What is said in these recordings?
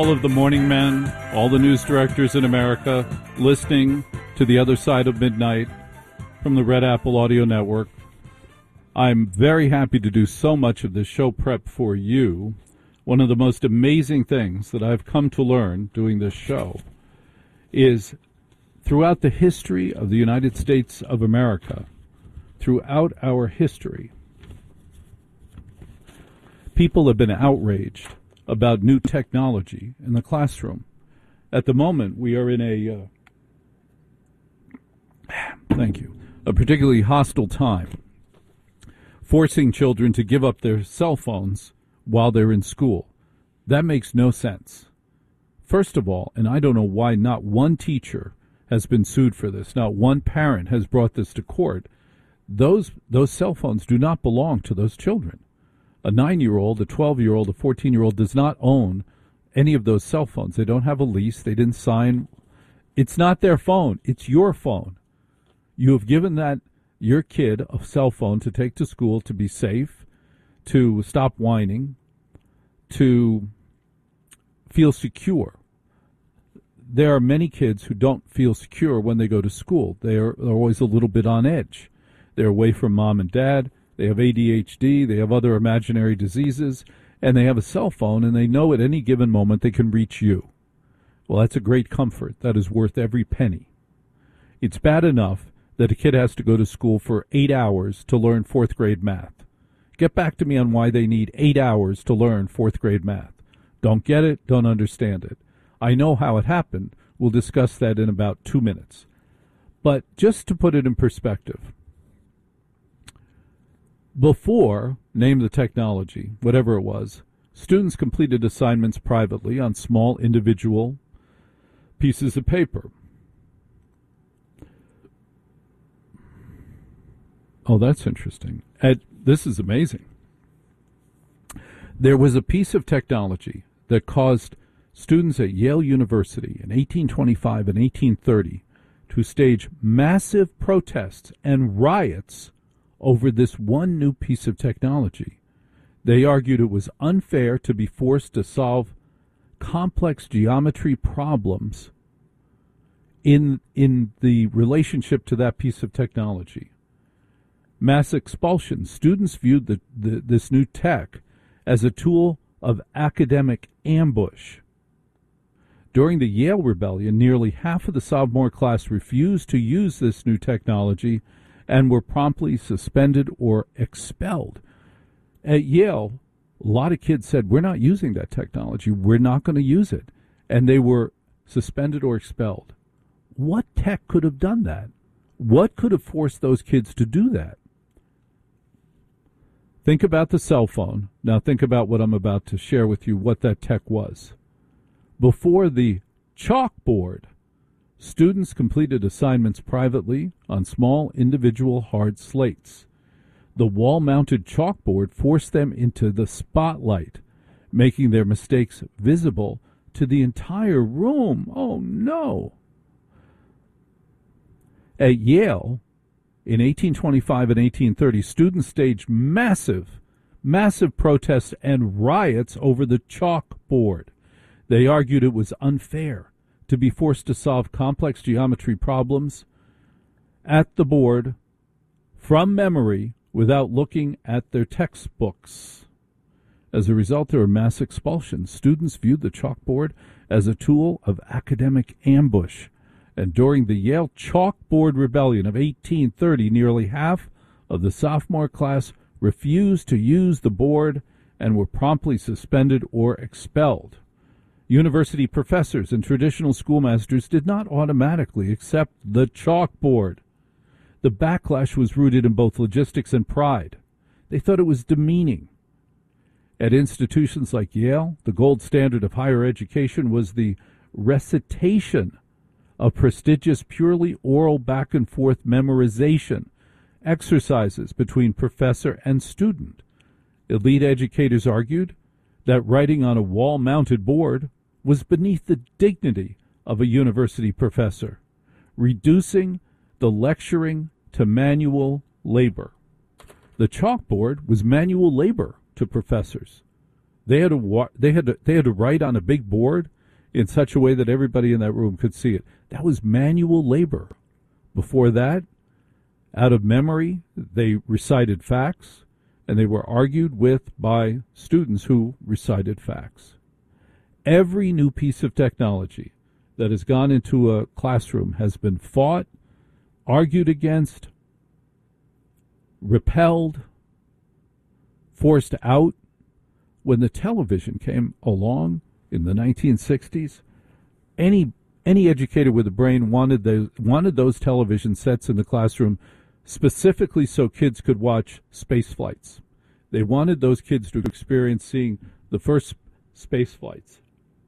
All of the morning men, all the news directors in America, listening to The Other Side of Midnight from the Red Apple Audio Network. I'm very happy to do so much of this show prep for you. One of the most amazing things that I've come to learn doing this show is throughout the history of the United States of America, throughout our history, people have been outraged about new technology in the classroom. At the moment, we are in a particularly hostile time, forcing children to give up their cell phones while they're in school. That makes no sense. First of all, and I don't know why not one teacher has been sued for this, not one parent has brought this to court, those cell phones do not belong to those children. A 9-year-old, a 12-year-old, a 14-year-old does not own any of those cell phones. They don't have a lease. They didn't sign. It's not their phone. It's your phone. You have given your kid a cell phone to take to school to be safe, to stop whining, to feel secure. There are many kids who don't feel secure when they go to school. They're always a little bit on edge. They're away from mom and dad. They have ADHD, they have other imaginary diseases, and they have a cell phone, and they know at any given moment they can reach you. Well, that's a great comfort. That is worth every penny. It's bad enough that a kid has to go to school for 8 hours to learn fourth grade math. Get back to me on why they need 8 hours to learn fourth grade math. Don't get it, don't understand it. I know how it happened. We'll discuss that in about 2 minutes. But just to put it in perspective, before, name the technology, whatever it was, students completed assignments privately on small individual pieces of paper. Oh, that's interesting. This is amazing. There was a piece of technology that caused students at Yale University in 1825 and 1830 to stage massive protests and riots over this one new piece of technology. They argued it was unfair to be forced to solve complex geometry problems in the relationship to that piece of technology. Mass expulsion. Students viewed this new tech as a tool of academic ambush. During the Yale Rebellion, nearly half of the sophomore class refused to use this new technology and were promptly suspended or expelled. At Yale, a lot of kids said, we're not using that technology. We're not going to use it. And they were suspended or expelled. What tech could have done that? What could have forced those kids to do that? Think about the cell phone. Now think about what I'm about to share with you, what that tech was. Before the chalkboard, students completed assignments privately on small individual hard slates. The wall-mounted chalkboard forced them into the spotlight, making their mistakes visible to the entire room. Oh, no. At Yale, in 1825 and 1830, students staged massive protests and riots over the chalkboard. They argued it was unfair to be forced to solve complex geometry problems at the board from memory without looking at their textbooks. As a result, there were mass expulsions. Students viewed the chalkboard as a tool of academic ambush. And during the Yale Chalkboard Rebellion of 1830, nearly half of the sophomore class refused to use the board and were promptly suspended or expelled. University professors and traditional schoolmasters did not automatically accept the chalkboard. The backlash was rooted in both logistics and pride. They thought it was demeaning. At institutions like Yale, the gold standard of higher education was the recitation of prestigious, purely oral back-and-forth memorization exercises between professor and student. Elite educators argued that writing on a wall-mounted board was beneath the dignity of a university professor, reducing the lecturing to manual labor. The chalkboard was manual labor to professors. They had to write on a big board in such a way that everybody in that room could see it. That was manual labor. Before that, out of memory, they recited facts, and they were argued with by students who recited facts. Every new piece of technology that has gone into a classroom has been fought, argued against, repelled, forced out. When the television came along in the 1960s, any educator with a brain wanted those television sets in the classroom specifically so kids could watch space flights. They wanted those kids to experience seeing the first space flights.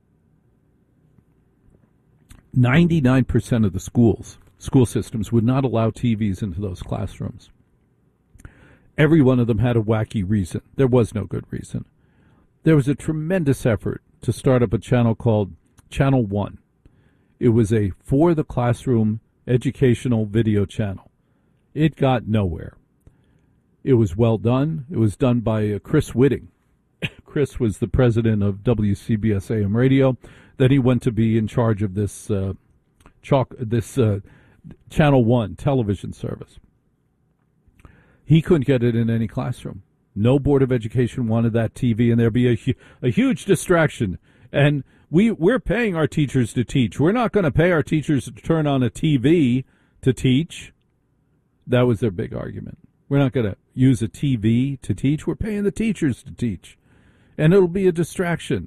99% of the school systems would not allow TVs into those classrooms. Every one of them had a wacky reason. There was no good reason. There was a tremendous effort to start up a channel called Channel One. It was a for-the-classroom educational video channel. It got nowhere. It was well done. It was done by Chris Whitting. Chris was the president of WCBS AM radio. Then he went to be in charge of this Channel One television service. He couldn't get it in any classroom. No Board of Education wanted that TV, and there'd be a huge distraction. And we're paying our teachers to teach. We're not going to pay our teachers to turn on a TV to teach. That was their big argument. We're not going to use a TV to teach. We're paying the teachers to teach. And it'll be a distraction.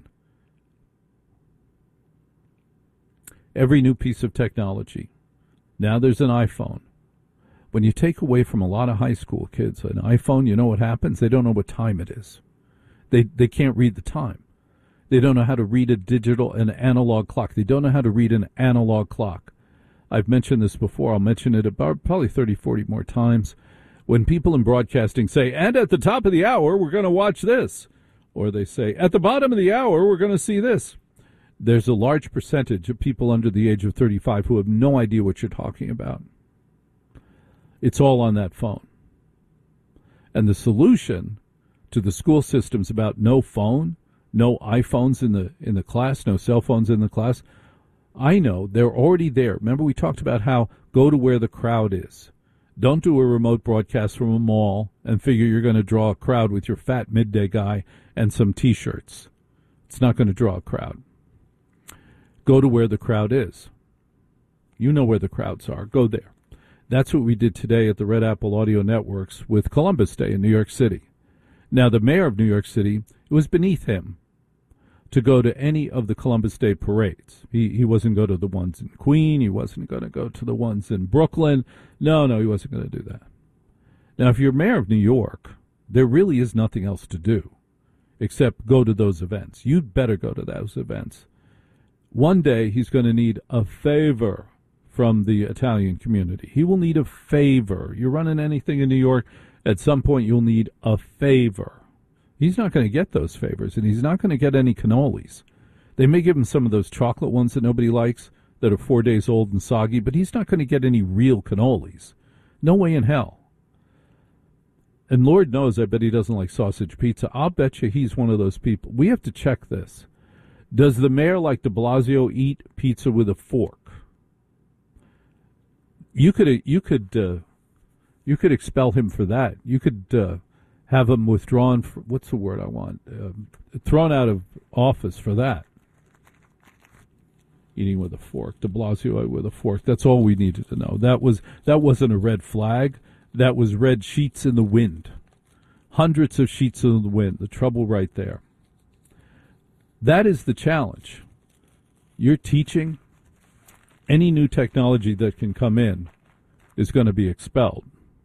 Every new piece of technology. Now there's an iPhone. When you take away from a lot of high school kids an iPhone, you know what happens? They don't know what time it is. They can't read the time. They don't know how to read an analog clock. They don't know how to read an analog clock. I've mentioned this before. I'll mention it about probably 30, 40 more times. When people in broadcasting say, and at the top of the hour, we're going to watch this. Or they say, at the bottom of the hour, we're going to see this. There's a large percentage of people under the age of 35 who have no idea what you're talking about. It's all on that phone. And the solution to the school systems about no phone, no iPhones in the class, no cell phones in the class, I know they're already there. Remember we talked about how go to where the crowd is. Don't do a remote broadcast from a mall and figure you're going to draw a crowd with your fat midday guy and some T-shirts. It's not going to draw a crowd. Go to where the crowd is. You know where the crowds are. Go there. That's what we did today at the Red Apple Audio Networks with Columbus Day in New York City. Now, the mayor of New York City, it was beneath him to go to any of the Columbus Day parades. He wasn't going to go to the ones in Queen. He wasn't going to go to the ones in Brooklyn. No, he wasn't going to do that. Now, if you're mayor of New York, there really is nothing else to do except go to those events. You'd better go to those events. One day, he's going to need a favor from the Italian community. He will need a favor. You're running anything in New York, at some point you'll need a favor. He's not going to get those favors, and he's not going to get any cannolis. They may give him some of those chocolate ones that nobody likes that are 4 days old and soggy, but he's not going to get any real cannolis. No way in hell. And Lord knows, I bet he doesn't like sausage pizza. I'll bet you he's one of those people. We have to check this. Does the mayor like de Blasio eat pizza with a fork? You could expel him for that. You could have him withdrawn. What's the word I want? Thrown out of office for that. Eating with a fork, de Blasio with a fork. That's all we needed to know. That wasn't a red flag. That was red sheets in the wind. Hundreds of sheets in the wind. The trouble right there. That is the challenge. You're teaching. Any new technology that can come in is going to be expelled.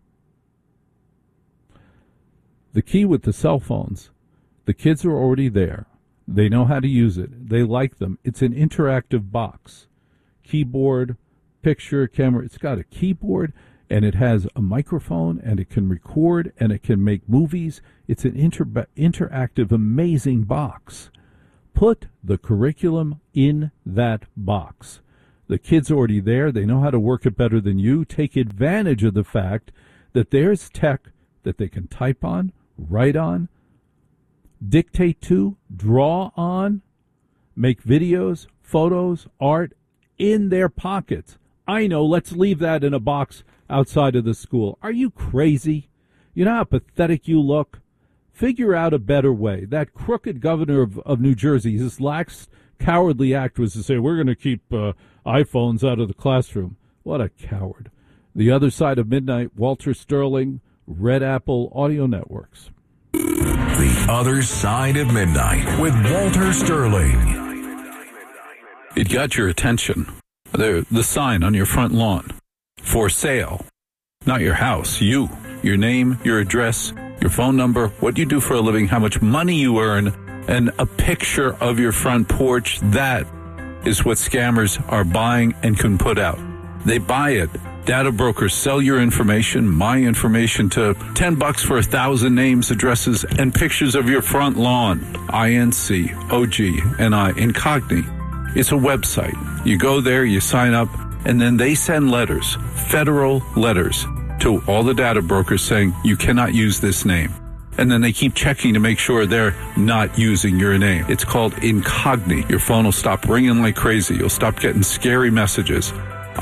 The key with the cell phones, the kids are already there. They know how to use it. They like them. It's an interactive box. Keyboard, picture, camera. It's got a keyboard, and it has a microphone, and it can record, and it can make movies. It's an interactive, amazing box. Put the curriculum in that box. The kid's already there. They know how to work it better than you. Take advantage of the fact that there's tech that they can type on, write on, dictate to, draw on, make videos, photos, art in their pockets. I know, let's leave that in a box outside of the school. Are you crazy? You know how pathetic you look? Figure out a better way. That crooked governor of New Jersey, his lax, cowardly act was to say, we're going to keep iPhones out of the classroom. What a coward. The Other Side of Midnight, Walter Sterling, Red Apple Audio Networks. The Other Side of Midnight with Walter Sterling. It got your attention. The sign on your front lawn. For sale. Not your house, you. Your name, your address, your phone number, what you do for a living, how much money you earn, and a picture of your front porch. That is what scammers are buying and can put out. They buy it. Data brokers sell your information, my information, to $10 for 1,000 names, addresses, and pictures of your front lawn. INCOGNI, Incogni. It's a website. You go there, you sign up, and then they send letters, federal letters, to all the data brokers saying you cannot use this name. And then they keep checking to make sure they're not using your name. It's called Incogni. Your phone will stop ringing like crazy. You'll stop getting scary messages.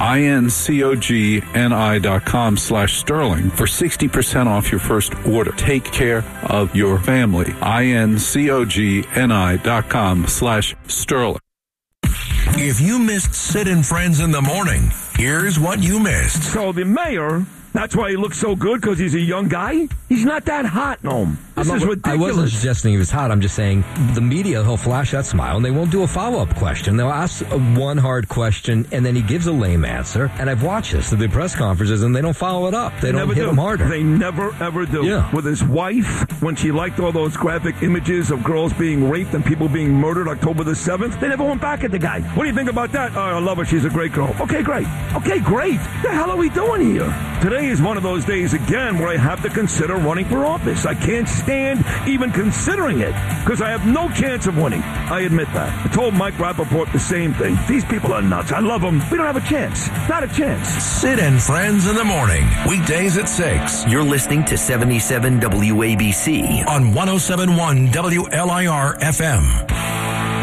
INCOGNI.com/Sterling for 60% off your first order. Take care of your family. INCOGNI.com/Sterling. If you missed Sid and Friends in the Morning, here's what you missed. So the mayor, that's why he looks so good, because he's a young guy? He's not that hot, Noam. This is ridiculous. I wasn't suggesting he was hot. I'm just saying the media, he'll flash that smile, and they won't do a follow-up question. They'll ask one hard question, and then he gives a lame answer. And I've watched this at the press conferences, and they don't follow it up. They don't hit him harder. They never, ever do. Yeah. With his wife, when she liked all those graphic images of girls being raped and people being murdered October the 7th, they never went back at the guy. What do you think about that? Oh, I love her. She's a great girl. Okay, great. Okay, great. What the hell are we doing here? Today is one of those days again where I have to consider running for office. I can't stand even considering it because I have no chance of winning. I admit that. I told Mike Rappaport the same thing. These people are nuts. I love them. We don't have a chance. Not a chance. Sid and Friends in the Morning, weekdays at 6. You're listening to 77 WABC on 107.1 WLIR FM.